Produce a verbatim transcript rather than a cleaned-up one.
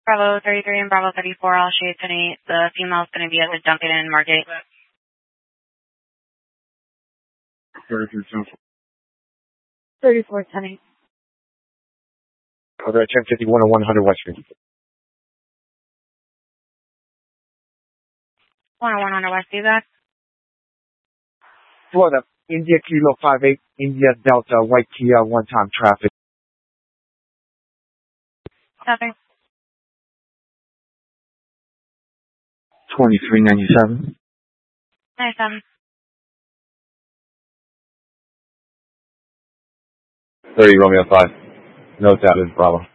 Bravo thirty-three and Bravo thirty-four, all shades tonight. The female's going to be at the Dunkin' in Margate. thirty-three ten. thirty-four ten. Over at ten fifty-one oh one hundred West Street. one oh one hundred West, do that? Florida, India Kilo five eight, India Delta, White Kia, one-time traffic. Nothing. twenty-three ninety-seven. ninety-seven. thirty Romeo five. No doubt is Bravo.